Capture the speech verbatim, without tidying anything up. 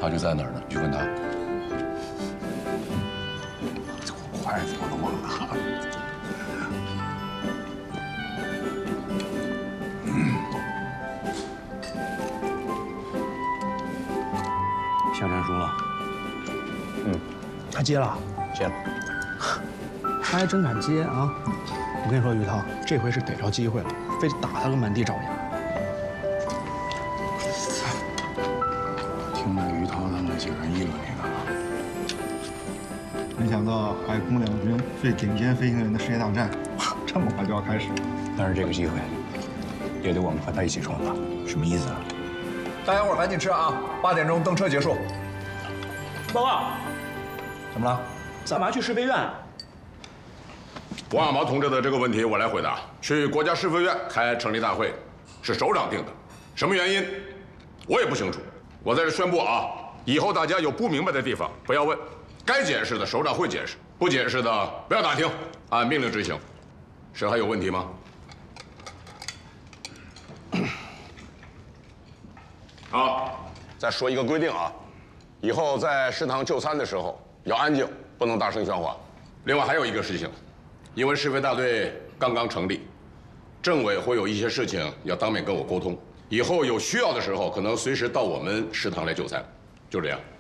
他就在那儿呢，你去问他。 这筷子我都忘了。 下战书了。 嗯，他接了， 接了。 他还真敢接啊！我跟你说，于涛，这回是逮着机会了，非得打他个满地找牙。 听着于涛他们那些人议论你呢。没想到海空两军最顶尖飞行员的世界大战，这么快就要开始了。 但是这个机会，也得我们和他一起创造。什么意思啊？ 大家伙赶紧吃啊！八点钟登车结束。 报告， 怎么了？ 干嘛去世飞院？ 王亚毛同志的这个问题我来回答。去国家世飞院开成立大会，是首长定的，什么原因，我也不清楚。我在这宣布啊，以后大家有不明白的地方不要问，该解释的首长会解释，不解释的不要打听，按命令执行。谁还有问题吗？好，再说一个规定啊，以后在食堂就餐的时候要安静，不能大声喧哗。另外还有一个事情，因为世飞大队刚刚成立，政委会有一些事情要当面跟我沟通，以后有需要的时候，可能随时到我们食堂来就餐，就这样。